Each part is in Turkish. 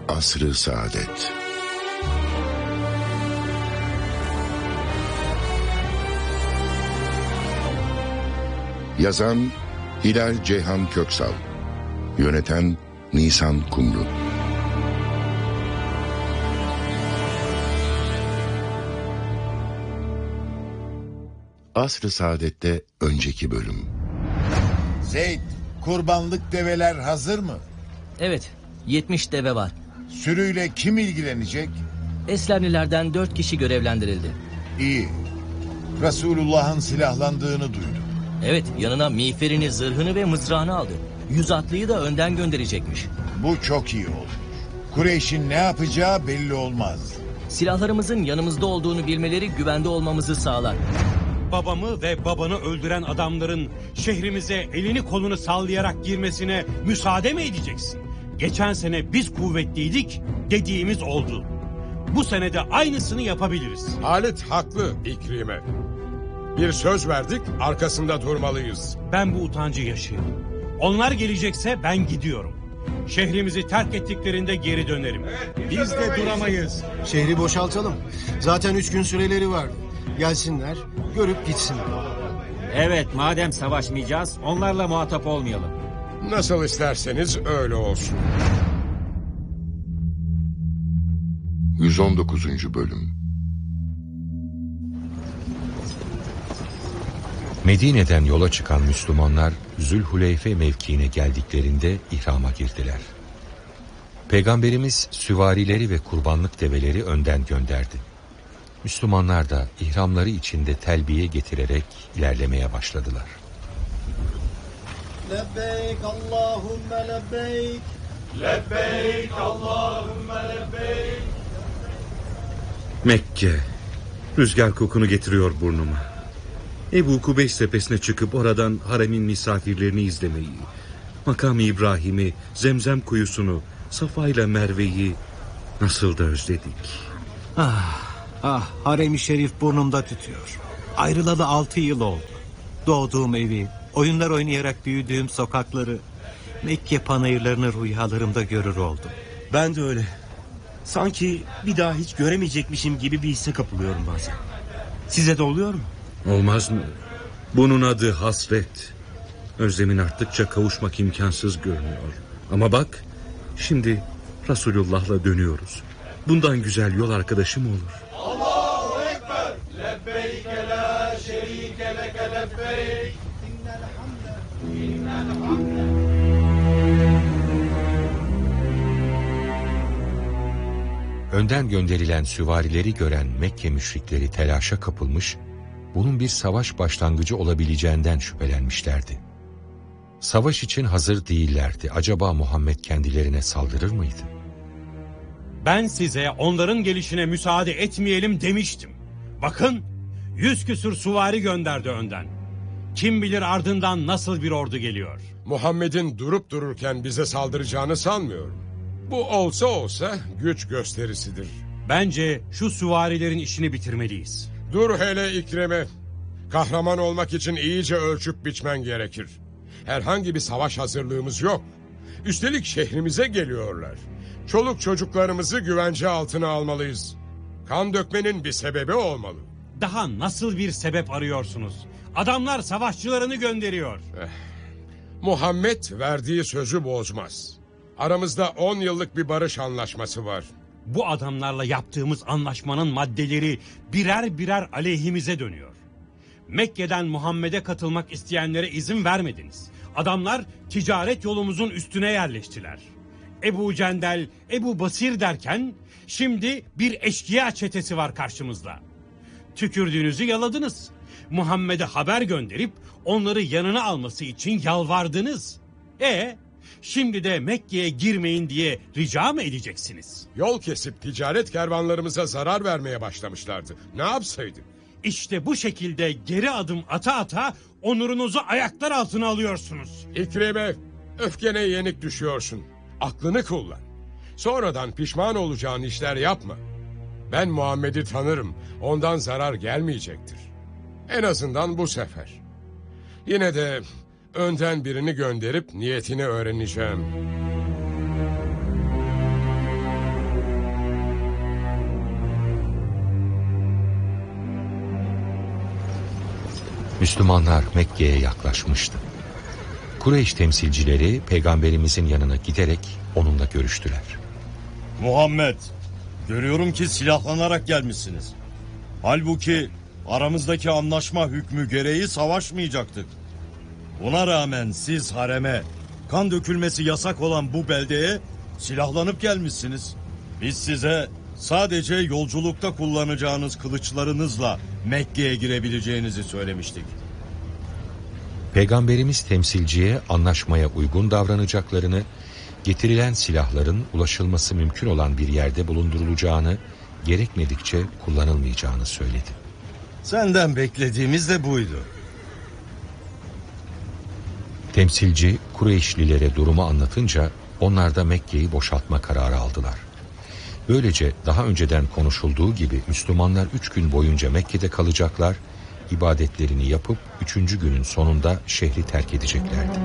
Asr-ı Saadet. Yazan Hilal Ceyhan Köksal, yöneten Nisan Kumru. Asr-ı Saadet'te önceki bölüm. Zeyd, kurbanlık develer hazır mı? Evet, 70 deve var. Sürüyle kim ilgilenecek? Eslemlilerden 4 kişi görevlendirildi. İyi. Resulullah'ın silahlandığını duydum. Evet, yanına miğferini, zırhını ve mızrağını aldı. 100 atlıyı da önden gönderecekmiş. Bu çok iyi olmuş. Kureyş'in ne yapacağı belli olmaz. Silahlarımızın yanımızda olduğunu bilmeleri güvende olmamızı sağlar. Babamı ve babanı öldüren adamların şehrimize elini kolunu sallayarak girmesine müsaade mi edeceksin? Geçen sene biz kuvvetliydik, dediğimiz oldu. Bu sene de aynısını yapabiliriz. Halit haklı İkrime. Bir söz verdik, arkasında durmalıyız. Ben bu utancı yaşayamam. Onlar gelecekse ben gidiyorum. Şehrimizi terk ettiklerinde geri dönerim. Biz de duramayız. Şehri boşaltalım. Zaten 3 gün süreleri var. Gelsinler, görüp gitsinler. Evet, madem savaşmayacağız, onlarla muhatap olmayalım. Nasıl isterseniz öyle olsun. 119. Bölüm. Medine'den yola çıkan Müslümanlar Zülhuleyfe mevkiine geldiklerinde ihrama girdiler. Peygamberimiz süvarileri ve kurbanlık develeri önden gönderdi. Müslümanlar da ihramları içinde telbiye getirerek ilerlemeye başladılar. Lebbeyk Allahümme lebbeyk. Lebbeyk Allahümme lebbeyk. Mekke, rüzgar kokunu getiriyor burnuma. Ebu Kubeys tepesine çıkıp oradan haremin misafirlerini izlemeyi, Makam-ı İbrahim'i, Zemzem kuyusunu, Safa ile Merve'yi nasıl da özledik. Harem-i Şerif burnumda tütüyor. Ayrılalı 6 yıl oldu. Doğduğum evi, oyunlar oynayarak büyüdüğüm sokakları, Mekke panayırlarını rüyalarımda görür oldum. Ben de öyle. Sanki bir daha hiç göremeyecekmişim gibi bir hisse kapılıyorum bazen. Size de oluyor mu? Olmaz mı? Bunun adı hasret. Özlemin arttıkça kavuşmak imkansız görünüyor. Ama bak, şimdi Resulullah'la dönüyoruz. Bundan güzel yol arkadaşı mı olur? Allahu Ekber. Lebbeyke la şerike leke lebbeyk. İnnel hamde. Önden gönderilen süvarileri gören Mekke müşrikleri telaşa kapılmış, bunun bir savaş başlangıcı olabileceğinden şüphelenmişlerdi. Savaş için hazır değillerdi. Acaba Muhammed kendilerine saldırır mıydı? Ben size onların gelişine müsaade etmeyelim demiştim. Bakın, 100 küsur süvari gönderdi önden. Kim bilir ardından nasıl bir ordu geliyor. Muhammed'in durup dururken bize saldıracağını sanmıyorum. Bu olsa güç gösterisidir. Bence şu süvarilerin işini bitirmeliyiz. Dur hele İkrime. Kahraman olmak için iyice ölçüp biçmen gerekir. Herhangi bir savaş hazırlığımız yok. Üstelik şehrimize geliyorlar. Çoluk çocuklarımızı güvence altına almalıyız. Kan dökmenin bir sebebi olmalı. Daha nasıl bir sebep arıyorsunuz? Adamlar savaşçılarını gönderiyor. Muhammed verdiği sözü bozmaz. Aramızda 10 yıllık bir barış anlaşması var. Bu adamlarla yaptığımız anlaşmanın maddeleri birer birer aleyhimize dönüyor. Mekke'den Muhammed'e katılmak isteyenlere izin vermediniz. Adamlar ticaret yolumuzun üstüne yerleştiler. Ebu Cendel, Ebu Basir derken şimdi bir eşkıya çetesi var karşımızda. Tükürdüğünüzü yaladınız. Muhammed'e haber gönderip onları yanına alması için yalvardınız. Şimdi de Mekke'ye girmeyin diye rica mı edeceksiniz? Yol kesip ticaret kervanlarımıza zarar vermeye başlamışlardı. Ne yapsaydık? İşte bu şekilde geri adım ata ata onurunuzu ayaklar altına alıyorsunuz. İkrime, öfkene yenik düşüyorsun. Aklını kullan. Sonradan pişman olacağın işler yapma. Ben Muhammed'i tanırım. Ondan zarar gelmeyecektir. En azından bu sefer. Yine de önden birini gönderip niyetini öğreneceğim. Müslümanlar Mekke'ye yaklaşmıştı. Kureyş temsilcileri peygamberimizin yanına giderek onunla görüştüler. Muhammed, görüyorum ki silahlanarak gelmişsiniz. Halbuki aramızdaki anlaşma hükmü gereği savaşmayacaktık. Buna rağmen siz hareme, kan dökülmesi yasak olan bu beldeye silahlanıp gelmişsiniz. Biz size sadece yolculukta kullanacağınız kılıçlarınızla Mekke'ye girebileceğinizi söylemiştik. Peygamberimiz temsilciye anlaşmaya uygun davranacaklarını, getirilen silahların ulaşılması mümkün olan bir yerde bulundurulacağını, gerekmedikçe kullanılmayacağını söyledi. Senden beklediğimiz de buydu. Temsilci Kureyşlilere durumu anlatınca onlar da Mekke'yi boşaltma kararı aldılar. Böylece daha önceden konuşulduğu gibi Müslümanlar 3 gün boyunca Mekke'de kalacaklar, ibadetlerini yapıp 3. günün sonunda şehri terk edeceklerdi.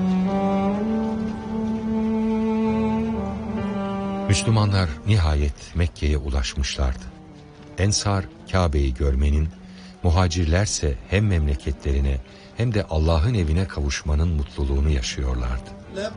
Müslümanlar nihayet Mekke'ye ulaşmışlardı. Ensar Kabe'yi görmenin, muhacirlerse hem memleketlerine hem de Allah'ın evine kavuşmanın mutluluğunu yaşıyorlardı.